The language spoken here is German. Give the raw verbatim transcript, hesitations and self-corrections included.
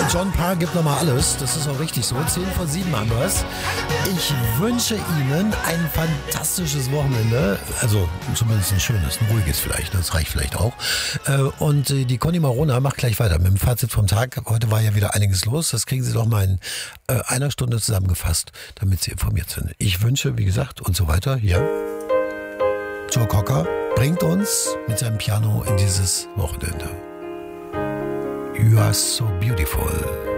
John Parr gibt nochmal alles. Das ist auch richtig so. zehn vor sieben haben wir es. Ich wünsche Ihnen ein fantastisches Wochenende. Also zumindest ein schönes, ein ruhiges vielleicht. Das reicht vielleicht auch. Und die Conny Marona macht gleich weiter mit dem Fazit vom Tag. Heute war ja wieder einiges los. Das kriegen Sie doch mal in einer Stunde zusammengefasst, damit Sie informiert sind. Ich wünsche, wie gesagt, und so weiter. Ja. Joe Cocker bringt uns mit seinem Piano in dieses Wochenende. You are so beautiful.